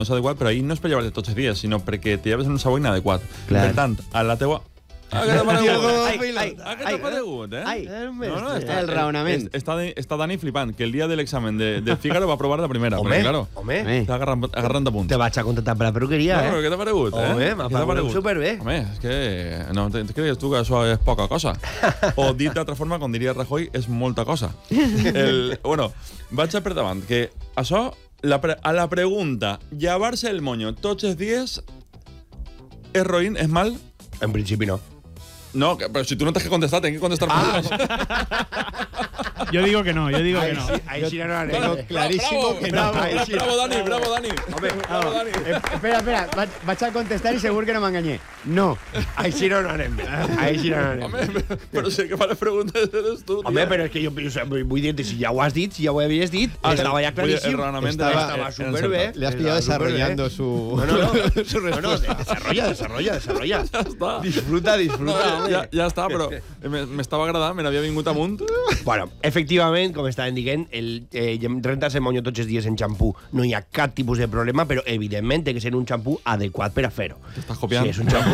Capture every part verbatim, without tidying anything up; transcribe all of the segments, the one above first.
no és adequat, però ahir no és per llevar-te tots els dies, sinó perquè te lleves en un sabó inadequat. Clar. Per tant, a la teua... Ah, que t'ha paregut? Ai, ai, Ah, que t'ha paregut, eh? ai, No, no, està, el raonament. es- Està, està Dani flipant, que el dia de l'examen de, de Fígaro va provar la primera. Home, perquè, claro, home. està agarrant, agarrant de punts. Te vaig a contractar per la perruqueria, No, eh? però què t'ha paregut, eh? Home, m'ha Què t'ha paregut superbé. Home, és que... No, te, te creus tu que això és poca cosa? O dit d'altra forma, com diria Rajoy, és molta cosa. El, bueno, vaig a per davant, que això, la pre, a la pregunta, llevar-se el moño tots els dies és roïn, és mal? En principi no. No, que- però si tu no tens que contestar, tens que contestar Ah. Yo digo que no, yo digo que no. Ahí sí no lo haré. Bravo, clarísimo bravo, que no. bravo, Ahí sí. bravo, Dani, bravo, Dani. Bravo, Dani. Eh, espera, espera, vaig, vaig a contestar i segur que no m'enganyé. No. Ahí sí no lo harem. Ahí sí no lo harem. Home, però, però si el que fa les preguntes eres tu, Home, tio. però és que jo, jo vull dir-te, si ja ho has dit, si ja ho havies dit, Ah, estava ja el- claríssim. el raonament de- Estava, estava eh, superbé. encertat. Le has pillado Estaba superbé. desarrollando su, No, no, no. su No, no, respuesta. desarrolla, desarrolla, desarrolla. Ja està. Disfruta, No, disfruta, ja, home. ja, ja està, però me- m'estava agradant, me n'havia vingut amunt. Bueno, efectivament, com estàvem dient, el eh, rentar-se el monyo tots els dies en xampú no hi ha cap tipus de problema, però evidentment té que ser un xampú adequat per a fer-ho. T'estàs copiant? Sí, és un xampú.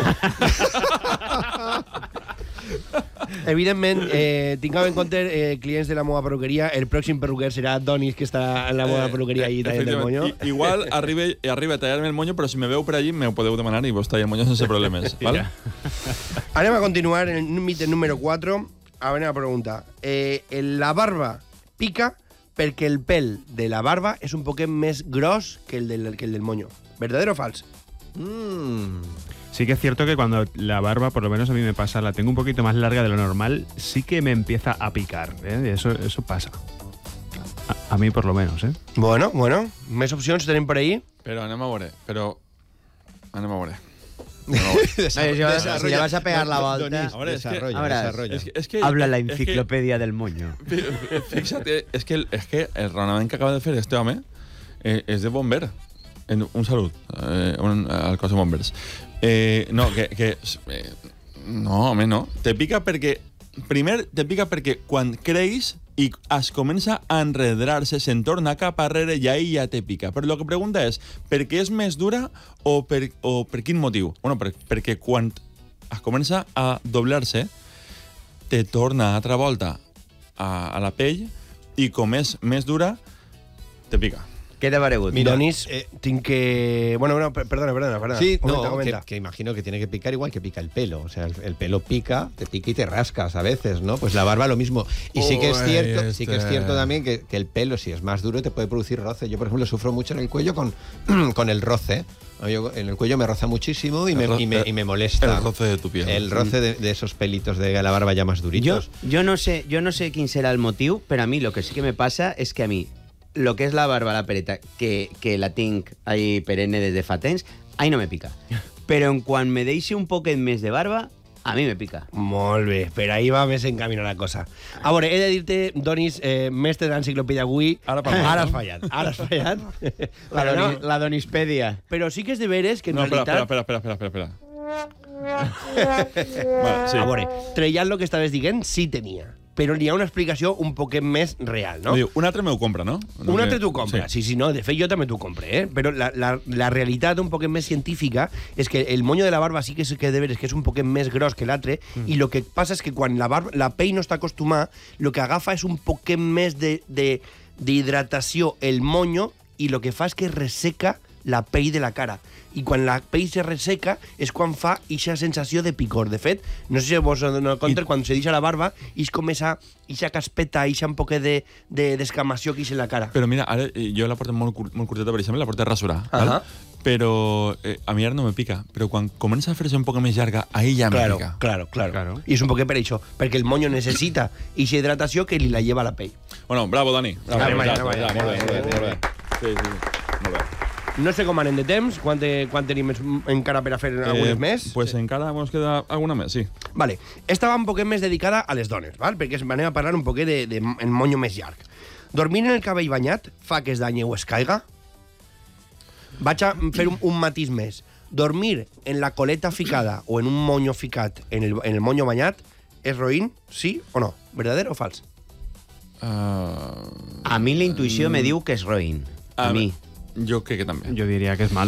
Evidentment, eh, tingueu en compte, eh, clients de la meva perruqueria, el pròxim perruquer serà Donis, que està en la meva perruqueria allí tallant el monyo. Efectivament. I, igual arriba, arriba a tallar-me el moño, però si me veu per allí, me ho podeu demanar i vos tallar el moño sense problemes. ¿Vale? Anem a continuar en el mítem número quatre. A veure la pregunta. Eh, la barba pica perquè el pèl de la barba és un poquet més gros que el del, que el del moño. ¿Verdadero o falso? Mm. Sí que es cierto que cuando la barba, por lo menos a mí me pasa, la tengo un poquito más larga de lo normal, sí que me empieza a picar. ¿eh? Eso, eso pasa. A, a mí por lo menos, ¿eh? Bueno, bueno. Més opcions tenim per ahí? Però anem a veure, però... Anem a veure. Anem a veure. Oye, si, vas, si le vas a pegar la volta... Donis, Ahora, es que- desarrolla, ahora, desarrolla. Es que, es que, Habla la es que- enciclopedia del moño. Fíjate, es que, el- es que el raonament que acaba de fer este home eh, és de bomber. En, un salut eh, un, al cos de bombers. Eh, no, que... que eh, no, home, no. Te pica perquè... Primer, te pica perquè quan creix i es comença a enredar-se, se'n torna cap arrere i ahí ja te pica. Però el que pregunta és, per què és més dura o per, o per quin motiu? Bueno, per, perquè quan es comença a doblar-se, te torna altra volta a, a la pell i com és més dura, te pica. Què t'ha paregut? Mira, Donis, eh, tinc que... Bueno, bueno, per- perdona, perdona. perdona. Sí, comenta, no, comenta. Que, que imagino que tiene que picar igual que pica el pelo. O sea, el, el pelo pica, te pica y te rascas a veces, ¿no? Pues la barba lo mismo. Y sí que es Uy, cierto, sí que es este- cierto también que, que el pelo, si es más duro, te puede producir roce. Yo, por ejemplo, sufro mucho en el cuello con, con el roce. Yo, en el cuello me roza muchísimo y me, El ro- y me, y me molesta. El roce de tu piel. El roce de, de esos pelitos de la barba ya más Jo, duritos. jo, no sé, jo no sé quin serà el motiu, però a mi lo que sí que me passa és que a mi lo que és la barba, la pereta, que, que la tinc ahí perenne des de fa temps, ahí no me pica. Però en quan me deixi un poquet més de barba, a mi me pica. Molt bé, per ahí va més encaminada la cosa. A veure, he de dir-te, Donis, eh, mestre de l'enciclopèdia avui, Ara parlem. ara has fallat, ara has fallat. La, Però, doni, no, la donispèdia. però sí que és de veres que en No, espera, realitat... espera, espera, espera, espera, espera. Vale, sí. A veure, trellant el que estaves dient, sí tenia. Però hi ha una explicació un poquet més real, no? Diu, un altre m'ho compra, no? no Un que- altre t'ho compra, sí. sí, sí, no, de fet jo també t'ho compre, eh? Però la, la, la realitat un poquet més científica és que el moño de la barba sí que és que de veres que és un poquet més gros que l'altre mm. i el que passa és que quan la, barba, la pell no està acostumada, el que agafa és un poquet més de, de, d'hidratació el moño i el que fa és que resseca la pell de la cara. I quan la pell se resseca és quan fa eixa sensació de picor. De fet, no sé si vos adoneu compte, quan se deixa la barba, és com esa, eixa caspeta, eixa un poquet de, de, d'escamació que és en la cara. Però mira, ara eh, jo la porto molt, cur- molt curteta, per exemple, la porto a rasurar, Ahà. val? Però eh, a mi ara no me pica. Però quan comença a fer-se un poc més llarga, ahí ja me Claro, pica. claro, claro, Claro. I és un poquet per això, perquè el moño necessita eixa hidratació que li la lleva a la pell. Bueno, bravo, Dani. Bravo, Anem allà, bravo, anem allà, bravo, molt bé, anem molt bé, molt bé. Sí, sí, molt bé. No sé com anem de temps, quan, te, quan tenim més, encara per a fer algunes més. Pues encara ens queda alguna més, sí. Vale, esta va un poquet més dedicada a les dones, val? Perquè anem a parlar un poquet de, de, de moño més llarg. Dormir en el cabell banyat fa que es danyi o es caiga? Vaig a fer un, un matís més. Dormir en la coleta ficada o en un moño ficat en el, en el moño banyat és roïn, sí o no? Verdadero o fals? Uh, A mi la intuïció me diu que és roïn. A, A mi. Yo creo que también. Yo diría que es malo.